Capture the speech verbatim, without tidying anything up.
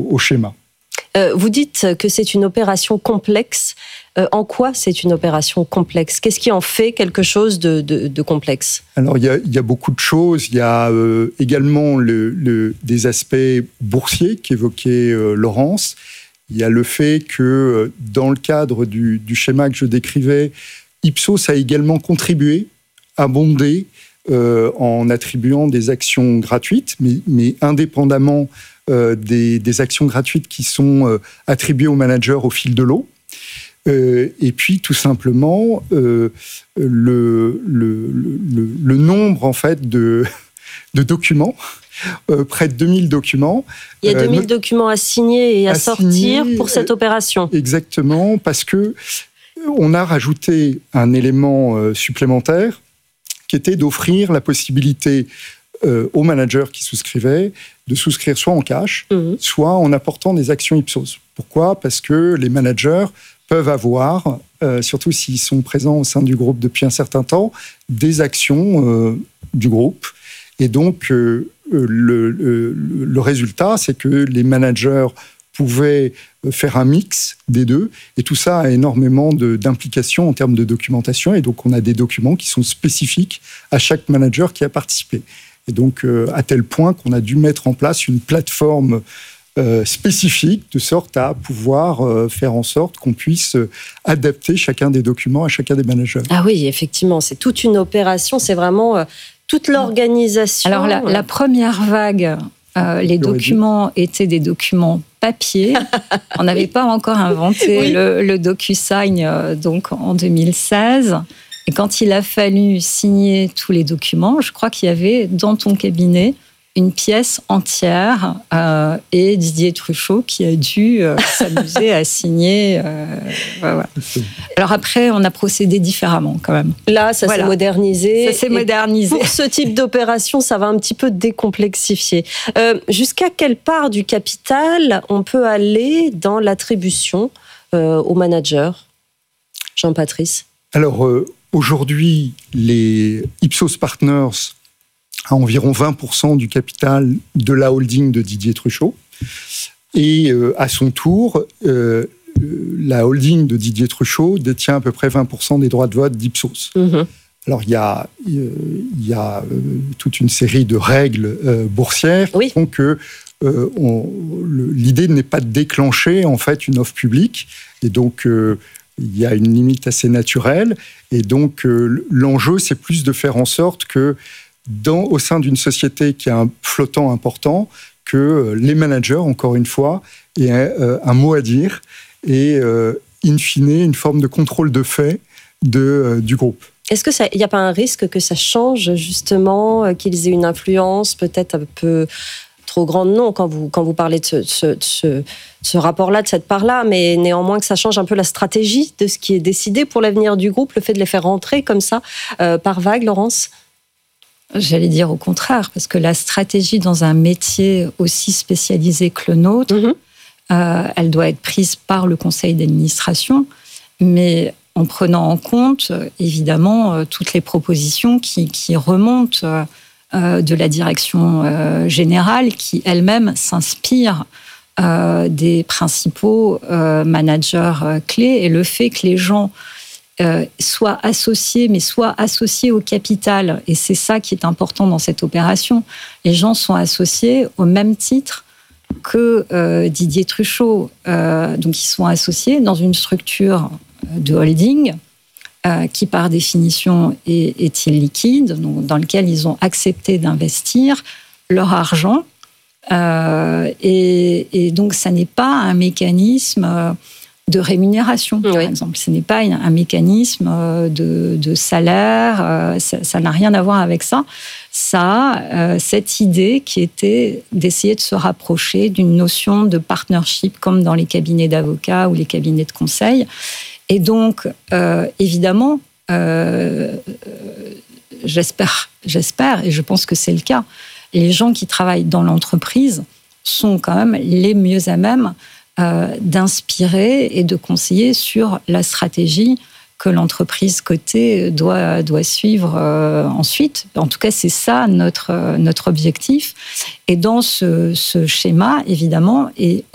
au schéma. Euh, vous dites que c'est une opération complexe. Euh, en quoi c'est une opération complexe ? Qu'est-ce qui en fait quelque chose de, de, de complexe ? Alors, il y a, il y a beaucoup de choses. Il y a euh, également le, le, des aspects boursiers qu'évoquait euh, Laurence. Il y a le fait que, euh, dans le cadre du, du schéma que je décrivais, Ipsos a également contribué, abondé, euh, en attribuant des actions gratuites, mais, mais indépendamment euh, des, des actions gratuites qui sont euh, attribuées aux managers au fil de l'eau. Euh, et puis, tout simplement, euh, le, le, le, le nombre, en fait, de, de documents, euh, près de deux mille documents. Il y a deux mille euh, documents à signer et à, à sortir signer, pour cette opération. Exactement, parce que on a rajouté un élément euh, supplémentaire qui était d'offrir la possibilité euh, aux managers qui souscrivaient de souscrire soit en cash, mmh. soit en apportant des actions Ipsos. Pourquoi ? Parce que les managers peuvent avoir, euh, surtout s'ils sont présents au sein du groupe depuis un certain temps, des actions euh, du groupe. Et donc, euh, le, le, le résultat, c'est que les managers pouvaient faire un mix des deux. Et tout ça a énormément de, d'implications en termes de documentation. Et donc, on a des documents qui sont spécifiques à chaque manager qui a participé. Et donc, euh, à tel point qu'on a dû mettre en place une plateforme euh, spécifique, de sorte à pouvoir euh, faire en sorte qu'on puisse euh, adapter chacun des documents à chacun des managers. Ah oui, effectivement, c'est toute une opération. C'est vraiment euh, toute l'organisation. Alors, la, la première vague... Euh, les documents étaient des documents papier. On n'avait pas encore inventé oui. le, le DocuSign euh, donc en deux mille seize. Et quand il a fallu signer tous les documents, je crois qu'il y avait dans ton cabinet une pièce entière euh, et Didier Truchot qui a dû euh, s'amuser à signer. Euh, voilà. Alors après, on a procédé différemment quand même. Là, ça voilà. s'est modernisé. Ça s'est modernisé. Pour ce type d'opération, ça va un petit peu décomplexifier. Euh, jusqu'à quelle part du capital on peut aller dans l'attribution euh, aux managers ? Jean-Patrice ? Alors, euh, aujourd'hui, les Ipsos Partners à environ vingt pour cent du capital de la holding de Didier Truchot. Et euh, à son tour, euh, la holding de Didier Truchot détient à peu près vingt pour cent des droits de vote d'Ipsos. Mmh. Alors, il y a, euh, y a euh, toute une série de règles euh, boursières oui. qui font que euh, on, le, l'idée n'est pas de déclencher en fait, une offre publique. Et donc, euh, il y a une limite assez naturelle. Et donc, euh, l'enjeu, c'est plus de faire en sorte que Dans, au sein d'une société qui a un flottant important, que les managers, encore une fois, aient un, un mot à dire et, euh, in fine, une forme de contrôle de fait de, euh, du groupe. Est-ce qu'il n'y a pas un risque que ça change, justement, qu'ils aient une influence peut-être un peu trop grande ? Non, quand vous, quand vous parlez de ce, ce, de ce, de ce rapport-là, de cette part-là, mais néanmoins que ça change un peu la stratégie de ce qui est décidé pour l'avenir du groupe, le fait de les faire rentrer comme ça, euh, par vague, Laurence ? J'allais dire au contraire, parce que la stratégie dans un métier aussi spécialisé que le nôtre, mmh. euh, elle doit être prise par le conseil d'administration, mais en prenant en compte, évidemment, euh, toutes les propositions qui, qui remontent euh, de la direction euh, générale, qui elle-même s'inspire euh, des principaux euh, managers euh, clés, et le fait que les gens Euh, soit associés, mais soit associés au capital. Et c'est ça qui est important dans cette opération. Les gens sont associés au même titre que euh, Didier Truchot. Euh, donc, ils sont associés dans une structure de holding euh, qui, par définition, est, est illiquide, donc, dans lequel ils ont accepté d'investir leur argent. Euh, et, et donc, ça n'est pas un mécanisme... Euh, de rémunération, par oui. exemple. Ce n'est pas un mécanisme de, de salaire, ça, ça n'a rien à voir avec ça. Ça a euh, cette idée qui était d'essayer de se rapprocher d'une notion de partnership, comme dans les cabinets d'avocats ou les cabinets de conseil. Et donc, euh, évidemment, euh, j'espère, j'espère, et je pense que c'est le cas, les gens qui travaillent dans l'entreprise sont quand même les mieux à même Euh, d'inspirer et de conseiller sur la stratégie que l'entreprise cotée doit, doit suivre euh, ensuite. En tout cas, c'est ça notre, notre objectif. Et dans ce, ce schéma, évidemment, et